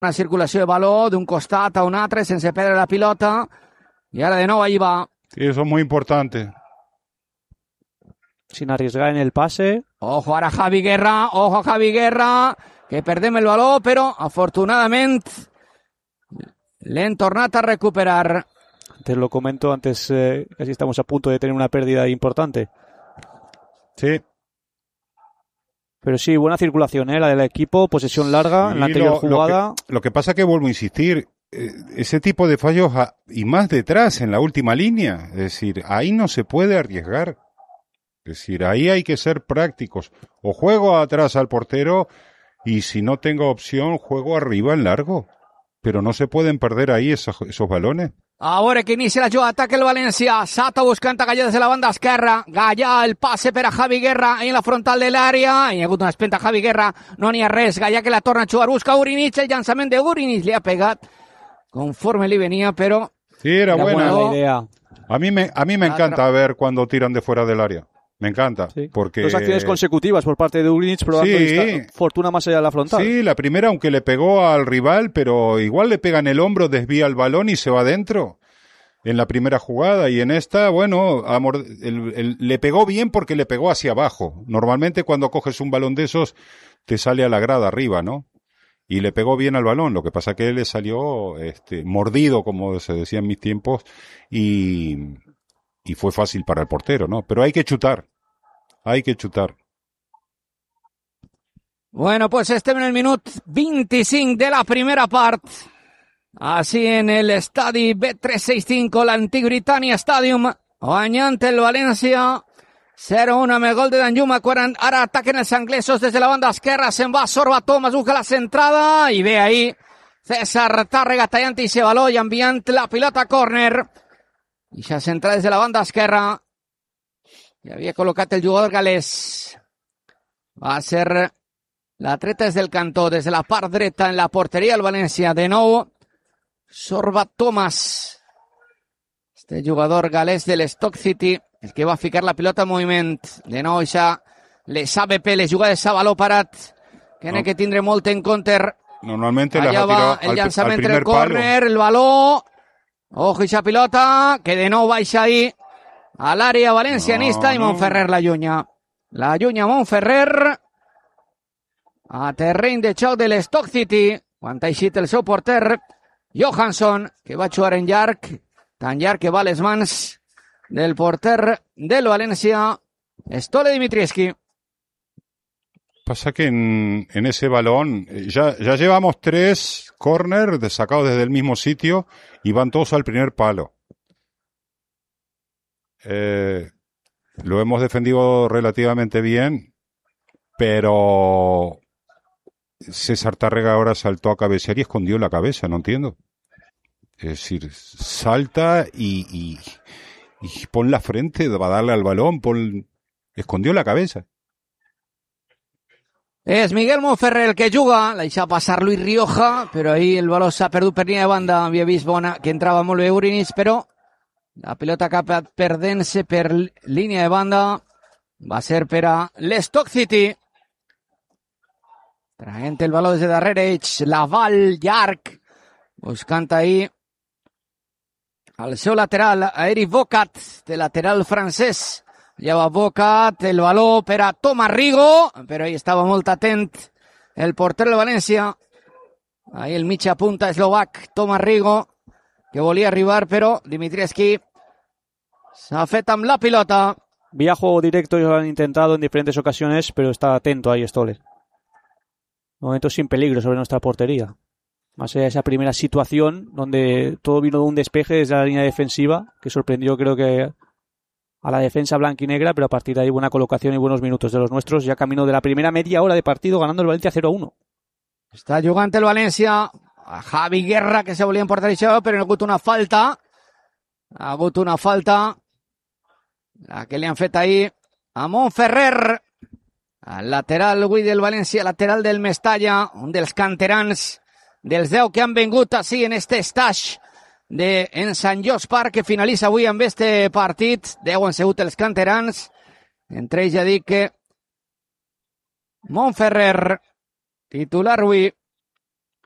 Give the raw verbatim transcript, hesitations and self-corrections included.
Una circulació de baló d'un costat a un altre sense perdre la pilota. I ara de nou ahí va. Sí, eso es muy importante. Sin arriesgar en el pase. Ojo ara Javi Guerra, ojo Javi Guerra, que perdem el baló, però afortunadament l'hem tornat a recuperar. Te lo comento antes, eh, casi estamos a punto de tener una pérdida importante. Sí. Pero sí, buena circulación, ¿eh? La del equipo, posesión larga, Sí, en la anterior lo, jugada. Lo que, lo que pasa que vuelvo a insistir, eh, ese tipo de fallos a, y más detrás, en la última línea, es decir, ahí no se puede arriesgar. Es decir, ahí hay que ser prácticos. O juego atrás al portero y si no tengo opción, juego arriba en largo. Pero no se pueden perder ahí esos, esos balones. Ahora que inicia la jugada, ataca el València. Sata buscant a Gallà des de la banda esquerra. Gallà, el passe per a Javi Guerra en la frontal de l'àrea. Hi ha hagut una espenta a Javi Guerra, no n'hi ha res. Gallà que la torna a jugar, busca Gurinic, el llançament de Gurinic li ha pegat conforme li venia, però... Sí, era, Era buena. buena la idea. A mí me, a mí me encanta ver cuando tiran de fuera del área. Me encanta. Sí. Porque... Dos acciones consecutivas por parte de Gurinic, probando Sí. esta fortuna más allá de la frontal. Sí, la primera, aunque le pegó al rival, pero igual le pega en el hombro, desvía el balón y se va adentro. En la primera jugada, y en esta, bueno, amor, el, el, le pegó bien porque le pegó hacia abajo. Normalmente cuando coges un balón de esos, te sale a la grada arriba, ¿no? Y le pegó bien al balón, lo que pasa que le salió este, mordido, como se decía en mis tiempos, y, y fue fácil para el portero, ¿no? Pero hay que chutar, hay que chutar. Bueno, pues estem en el minut vint-i-cinc de la primera part. Així en el estadi B tres seixanta cinco, l'antic Britannia Stadium, guanyant el València zero a uno amb el gol de Danjuma. Quan ara ataquen els anglesos des de la banda esquerra, se'n va Sorba Thomas, busca la centrada i ve ahí César Tàrrega tallant i se baló i enviant la pilota a córner. I ja centra des de la banda esquerra. I havia col·locat el jugador galès. Va ser la treta des del cantó, des de la part dreta en la porteria del València. De nou Sorba Thomas, este jugador galès de l'Stoke City, el que va ficar la pilota en moviment. De nou ja les A B P, les jugades a baló parat, que n'hi ha que tindre molt en compte. Normalmente las Allà ha va tirado el al, llançament al del primer córner, palo. el baló. Ojo esa pilota, que de nou baixa ahí a l'àrea valencianista No, i no. Montferrer la llunya. La llunya Montferrer a terreny de xoc de l'Stoke City, quan ha eixit el seu porter Johansson, que va jugar en llarg, tan llarg que va a les mans del porter del València, Stole Dimitrievski. Pasa que en, en ese balón eh, ya, ya llevamos tres corners de- sacados desde el mismo sitio y van todos al primer palo. Eh, lo hemos defendido relativamente bien, pero César Tárrega ahora saltó a cabecear y escondió la cabeza, no entiendo. Es decir, salta y, y, y pon la frente, va a darle al balón, pon, escondió la cabeza. És Miguel Montferrer el que juga, la deixa passar Luis Rioja, però ahí el baló s'ha perdut per línia de banda. Havia vist bona, que entrava molt bé Urinis, però la pilota que ha acabat perdent-se per línia de banda va ser per a l'Stoke City. Traient el baló des de darrere ells, Laval, llarg, buscant ahí al seu lateral, a Eric Bocat, de lateral francès. Ja va Bocat, el baló per a Tomàs Rigo, però ahí estava molt atent el porter del València. Ahí el mitja punta eslovac, Tomàs Rigo, que volia arribar, però Dimitrievski s'ha fet amb la pilota. Vía juego directo, ellos lo han intentado en diferentes ocasiones, pero está atento ahí Stoller. Momentos sin peligro sobre nuestra portería. Más allá de esa primera situación donde todo vino de un despeje desde la línea defensiva, que sorprendió creo que a la defensa blanquinegra, pero a partir de ahí buena colocación y buenos minutos de los nuestros, ya camino de la primera media hora de partido, ganando el Valencia cero a uno. Està jugant el València, a Javi Guerra, que se volia emportar això, però hi ha hagut una falta. Ha hagut una falta, la que li han fet ahir a Montferrer, al lateral avui del València, lateral del Mestalla, un dels canterans dels deu que han vingut així en este stage de en Sant Jos Park, que finalitza avui amb este partit. deu han sigut els canterans, entre ells ja dic que Montferrer, titular avui,